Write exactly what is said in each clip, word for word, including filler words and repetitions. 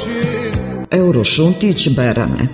Eurošuntić Berane.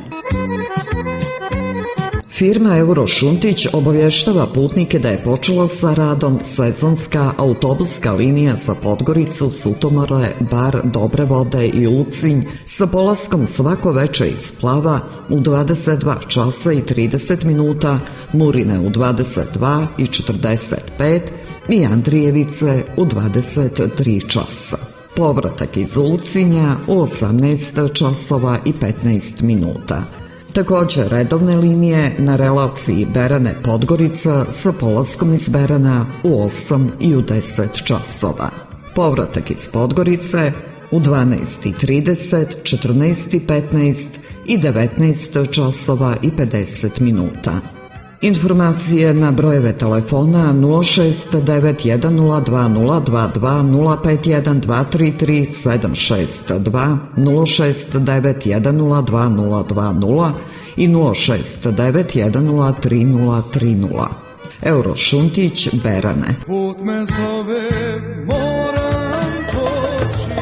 Firma Eurošuntić obavještava putnike da je počela sa radom sezonska autobuska linija za Podgoricu, Sutomore, Bar, Dobre Vode i Ulcinj sa polaskom svako veče iz Plava u dvadeset dva časa i trideset minuta, Murine u dvadeset dva i četrdeset pet i Andrijevice u dvadeset tri časa. Povratak iz Ulcinja u osamnaest časova i petnaest minuta. Također redovne linije na relaciji Berane-Podgorica sa polaskom iz Berana u osam i u deset časova. Povratak iz Podgorice u dvanaest i trideset, četrnaest i petnaest i devetnaest časova i pedeset minuta. Informacije na brojeve telefona nula šest devet jedan nula dva nula dva dva nula pet jedan dva tri tri sedam šest dva, nula šest devet jedan nula dva nula dva nula i nula šest devet jedan nula tri nula tri nula. Eurošuntić Berane. Put me zove, moram poći.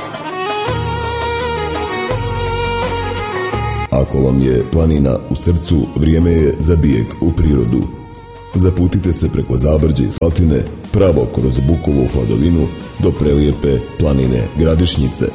Ako vam je planina u srcu, vrijeme je za bijeg u prirodu. Zaputite se preko Zabrđe i Slatine, pravo kroz Bukovu hladovinu do prelijepe planine Gradišnice.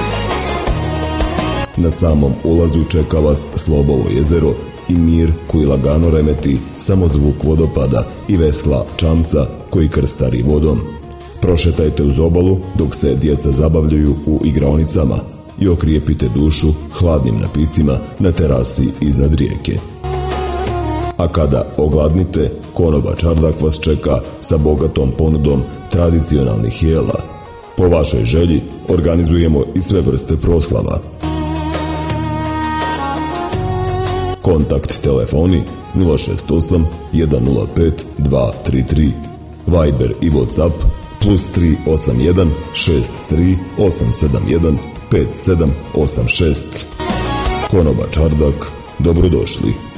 Na samom ulazu čeka vas Slobovo jezero i mir koji lagano remeti samo zvuk vodopada i vesla čamca koji krstari vodom. Prošetajte uz obalu dok se djeca zabavljaju u igraonicama i okrijepite dušu hladnim napicima na terasi iznad rijeke. A kada ogladnite, konoba Čardak vas čeka sa bogatom ponudom tradicionalnih jela. Po vašoj želji organizujemo i sve vrste proslava. Kontakt telefoni nula šest osam jedan nula pet dva tri tri, Viber i WhatsApp plus tri osam jedan šest tri osam sedam jedan pet sedam osam šest. Konoba Čardak, dobrodošli.